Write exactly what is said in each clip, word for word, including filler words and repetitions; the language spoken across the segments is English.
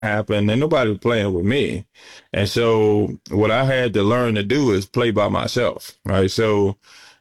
happened and nobody was playing with me. And so what I had to learn to do is play by myself, right? So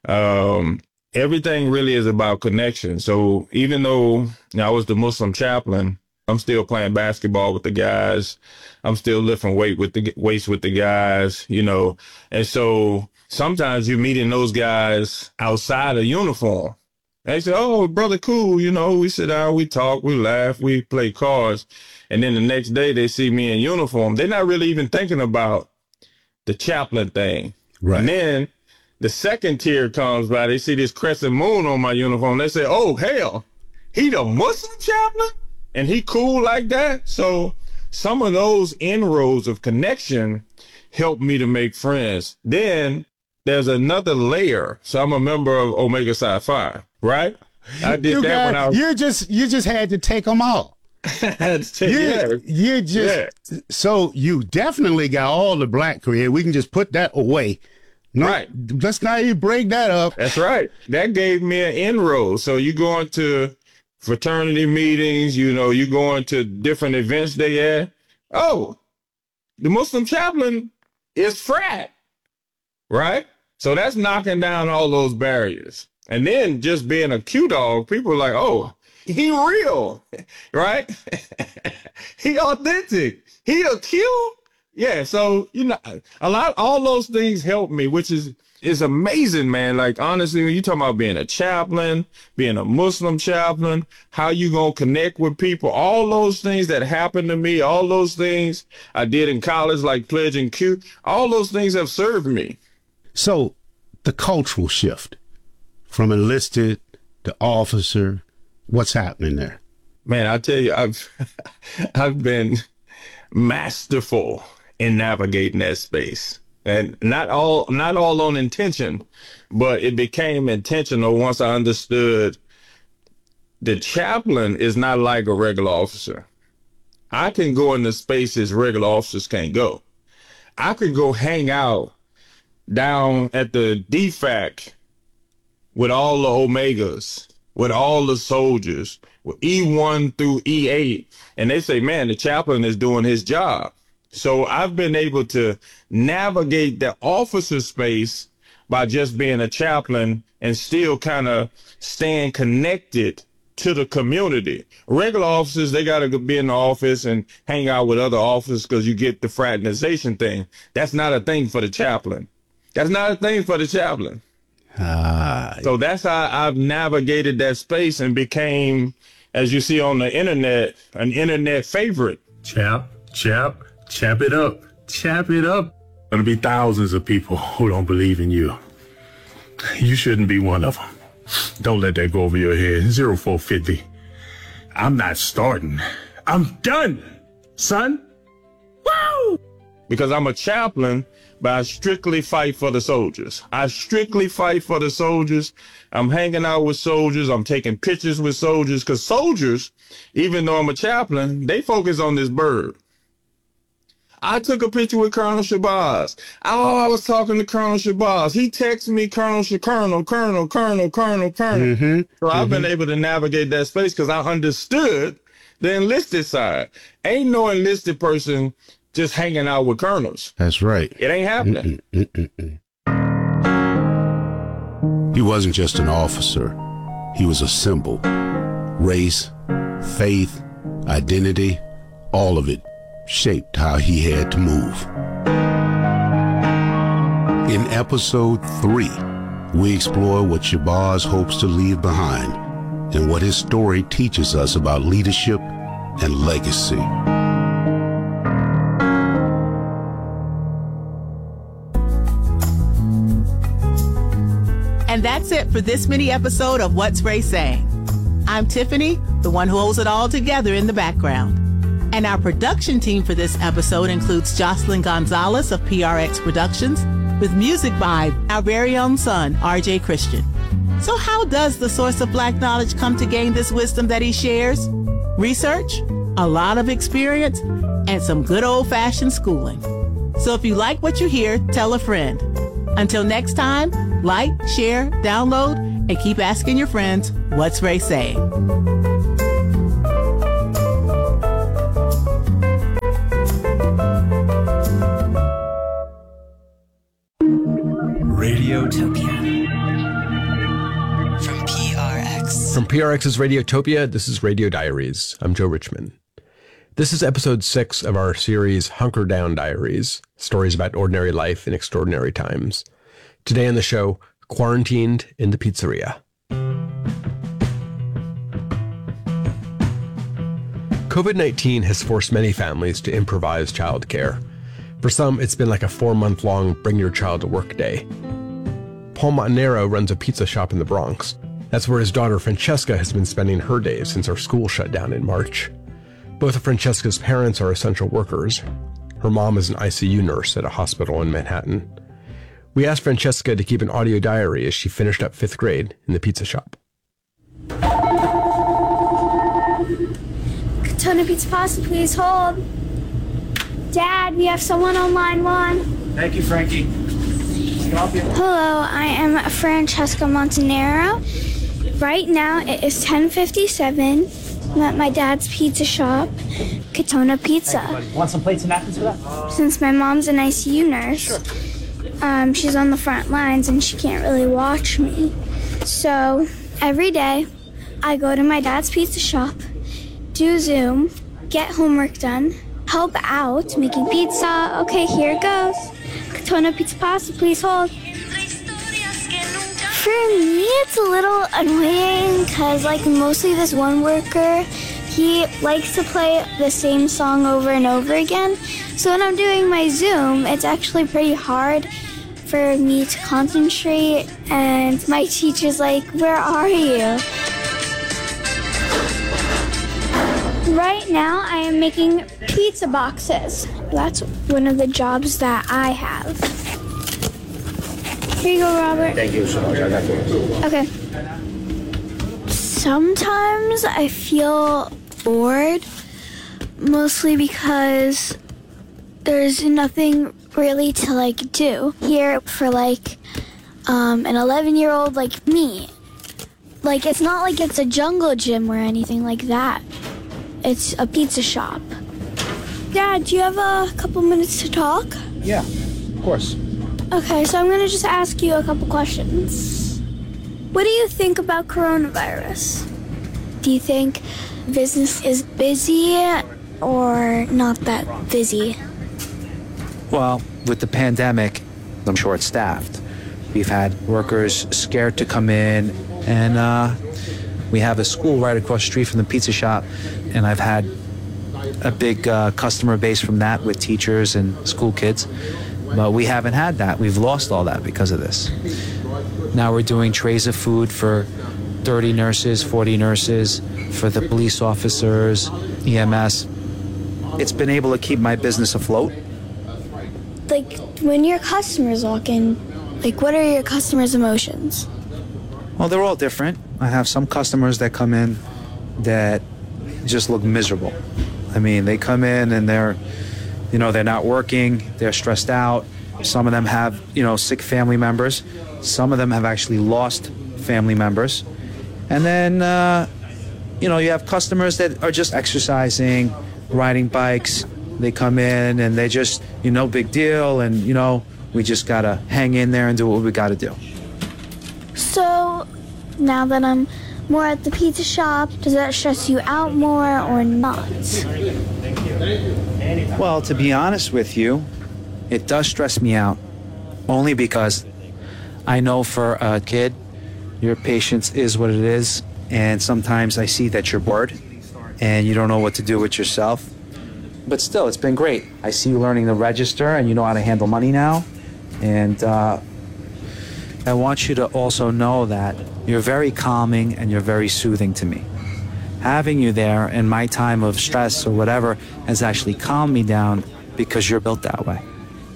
um, everything really is about connection. So even though you know, I was the Muslim chaplain, I'm still playing basketball with the guys. I'm still lifting weight with the weights with the guys, you know. And so sometimes you're meeting those guys outside of uniform. They say, "Oh, brother, cool." You know, we sit down, we talk, we laugh, we play cards. And then the next day they see me in uniform. They're not really even thinking about the chaplain thing. Right. And then the second tier comes by. They see this crescent moon on my uniform. They say, "Oh, hell, he the Muslim chaplain? And he cool like that?" So some of those inroads of connection helped me to make friends. Then there's another layer. So I'm a member of Omega Psi Phi, right? I did you that got, when I was. You just, you just had to take them all. Take, you, yeah. you just, yeah. So you definitely got all the black career. We can just put that away. No, right. Let's not even break that up. That's right. That gave me an inroad. So you go into fraternity meetings, you know, you going to different events they had. Oh, the Muslim chaplain is frat, right? So that's knocking down all those barriers. And then just being a Q dog, people are like, "Oh, he real, right? He authentic. He a Q." Yeah. So, you know, a lot, all those things help me, which is, is amazing, man. Like, honestly, when you talking about being a chaplain, being a Muslim chaplain, how you gonna connect with people, all those things that happened to me, all those things I did in college, like pledging Q, all those things have served me. So the cultural shift from enlisted to officer, what's happening there? Man, I tell you, I've, I've been masterful in navigating that space. And not all, not all on intention, but it became intentional once I understood the chaplain is not like a regular officer. I can go into spaces regular officers can't go. I could go hang out down at the D FAC with all the Omegas, with all the soldiers, with E one through E eight, and they say, "Man, the chaplain is doing his job." So I've been able to navigate the officer space by just being a chaplain and still kind of staying connected to the community. Regular officers, they got to be in the office and hang out with other officers because you get the fraternization thing. That's not a thing for the chaplain. That's not a thing for the chaplain. Ah. So that's how I've navigated that space and became, as you see on the internet, an internet favorite. Chap, chap. Chap it up. Chap it up. Gonna be thousands of people who don't believe in you. You shouldn't be one of them. Don't let that go over your head. zero four fifty. I'm not starting. I'm done, son. Woo! Because I'm a chaplain, but I strictly fight for the soldiers. I strictly fight for the soldiers. I'm hanging out with soldiers. I'm taking pictures with soldiers because soldiers, even though I'm a chaplain, they focus on this bird. I took a picture with Colonel Shabazz. Oh, I was talking to Colonel Shabazz. He texted me Colonel Sh- Colonel, Colonel, Colonel, Colonel, Colonel. Mm-hmm. So mm-hmm. I've been able to navigate that space because I understood the enlisted side. Ain't no enlisted person just hanging out with colonels. That's right. It ain't happening. Mm-mm, mm-mm. He wasn't just an officer. He was a symbol. Race, faith, identity, all of it shaped how he had to move. In episode three, we explore what Shabazz hopes to leave behind and what his story teaches us about leadership and legacy. And that's it for this mini episode of What's Ray Saying. I'm Tiffany, the one who holds it all together in the background. And our production team for this episode includes Jocelyn Gonzalez of P R X Productions, with music by our very own son, R J Christian. So how does the source of Black knowledge come to gain this wisdom that he shares? Research, a lot of experience, and some good old-fashioned schooling. So if you like what you hear, tell a friend. Until next time, like, share, download, and keep asking your friends, what's Ray saying? from P R X's Radiotopia, this is Radio Diaries. I'm Joe Richman. This is episode six of our series Hunker Down Diaries, stories about ordinary life in extraordinary times. Today on the show, Quarantined in the Pizzeria. covid nineteen has forced many families to improvise childcare. For some, it's been like a four-month-long bring-your-child-to-work day. Paul Montanaro runs a pizza shop in the Bronx. That's where his daughter Francesca has been spending her days since our school shut down in March. Both of Francesca's parents are essential workers. Her mom is an I C U nurse at a hospital in Manhattan. We asked Francesca to keep an audio diary as she finished up fifth grade in the pizza shop. Katona Pizza Pasta, please hold. Dad, we have someone on line one. Thank you, Frankie. Hello, I am Francesca Montanaro. Right now it is ten fifty-seven. I'm at my dad's pizza shop, Katona Pizza. Want some plates and napkins for that? Since my mom's an I C U nurse, sure. um, she's on the front lines and she can't really watch me. So every day I go to my dad's pizza shop, do Zoom, get homework done, help out making pizza. Okay, here it goes. Katona Pizza Pasta, please hold. For me, it's a little annoying because, like, mostly this one worker, he likes to play the same song over and over again. So when I'm doing my Zoom, it's actually pretty hard for me to concentrate. And my teacher's like, "Where are you?" Right now, I am making pizza boxes. That's one of the jobs that I have. Here you go, Robert. Thank you so much. I got you. Okay. Sometimes I feel bored, mostly because there's nothing really to, like, do here for, like, um, an eleven-year-old like me. Like, it's not like it's a jungle gym or anything like that. It's a pizza shop. Dad, do you have a couple minutes to talk? Yeah, of course. Okay, so I'm going to just ask you a couple questions. What do you think about coronavirus? Do you think business is busy or not that busy? Well, with the pandemic, I'm short-staffed. We've had workers scared to come in, and uh, we have a school right across the street from the pizza shop, and I've had a big uh, customer base from that with teachers and school kids. But we haven't had that. We've lost all that because of this. Now we're doing trays of food for thirty nurses, forty nurses, for the police officers, E M S. It's been able to keep my business afloat. Like, when your customers walk in, like, what are your customers' emotions? Well, they're all different. I have some customers that come in that just look miserable. I mean, they come in and they're, you know, they're not working, they're stressed out. Some of them have, you know, sick family members. Some of them have actually lost family members. And then, uh, you know, you have customers that are just exercising, riding bikes. They come in and they just, you know, big deal. And, you know, we just got to hang in there and do what we got to do. So now that I'm more at the pizza shop, does that stress you out more or not? Well, to be honest with you, it does stress me out, only because I know for a kid, your patience is what it is, and sometimes I see that you're bored and you don't know what to do with yourself. But still, it's been great. I see you learning to register and you know how to handle money now, and uh, I want you to also know that you're very calming and you're very soothing to me. Having you there in my time of stress or whatever has actually calmed me down because you're built that way.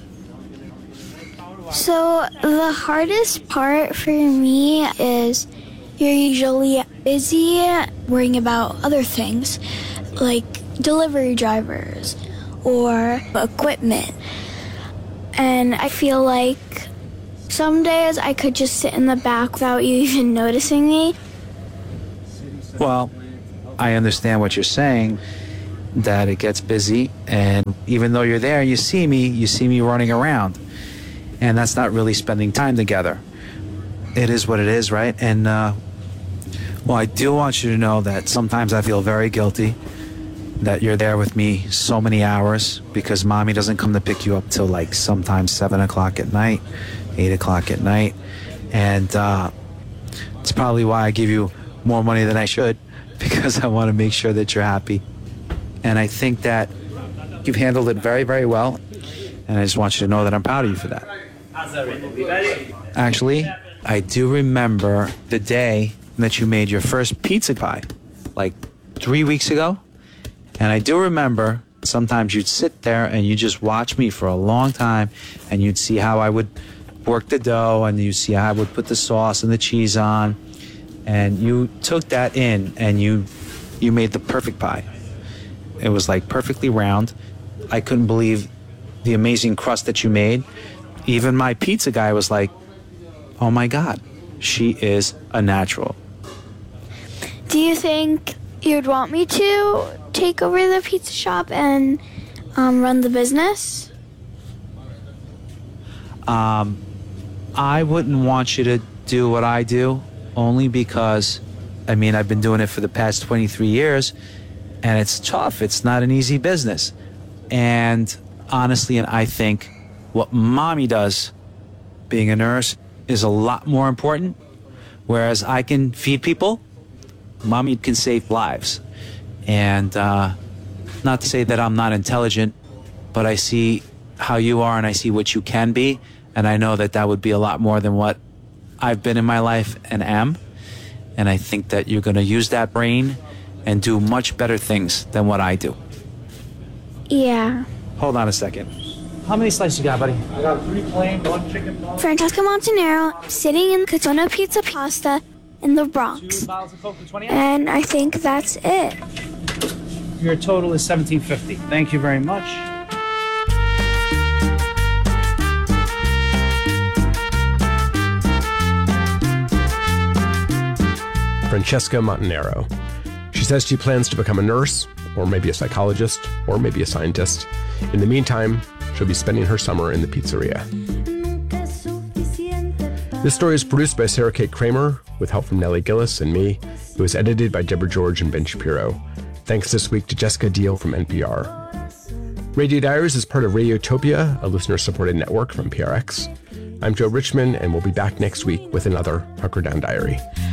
So the hardest part for me is you're usually busy worrying about other things, like delivery drivers or equipment. And I feel like some days I could just sit in the back without you even noticing me. Well, I understand what you're saying, that it gets busy, and even though you're there, you see me, you see me running around, and that's not really spending time together. It is what it is, right? And uh, Well, I do want you to know that sometimes I feel very guilty that you're there with me so many hours because mommy doesn't come to pick you up till like sometimes seven o'clock at night, eight o'clock at night. And uh, it's probably why I give you more money than I should, because I want to make sure that you're happy. And I think that you've handled it very, very well. And I just want you to know that I'm proud of you for that. Actually, I do remember the day that you made your first pizza pie, like three weeks ago. And I do remember sometimes you'd sit there and you just watch me for a long time, and you'd see how I would work the dough, and you'd see how I would put the sauce and the cheese on. And you took that in and you you made the perfect pie. It was like perfectly round. I couldn't believe the amazing crust that you made. Even my pizza guy was like, oh my God, she is a natural. Do you think you'd want me to take over the pizza shop and um, run the business? Um, I wouldn't want you to do what I do, only because, I mean, I've been doing it for the past twenty-three years, and it's tough. It's not an easy business. And honestly, and I think what mommy does, being a nurse, is a lot more important. Whereas I can feed people, mommy can save lives. And uh, not to say that I'm not intelligent, but I see how you are and I see what you can be. And I know that that would be a lot more than what I've been in my life and am. And I think that you're going to use that brain and do much better things than what I do. Yeah. Hold on a second. How many slices you got, buddy? I got three plain, one chicken bone. Francesca Montanero, sitting in Catona Pizza Pasta in the Two Bronx. bottles of Coke for twenty. And I think that's it. Your total is seventeen fifty. Thank you very much. Francesca Montanero. She says she plans to become a nurse, or maybe a psychologist, or maybe a scientist. In the meantime, she'll be spending her summer in the pizzeria. This story is produced by Sarah Kate Kramer, with help from Nellie Gillis and me. It was edited by Deborah George and Ben Shapiro. Thanks this week to Jessica Deal from N P R. Radio Diaries is part of Radiotopia, a listener-supported network from P R X. I'm Joe Richmond, and we'll be back next week with another Hunker Down Diary.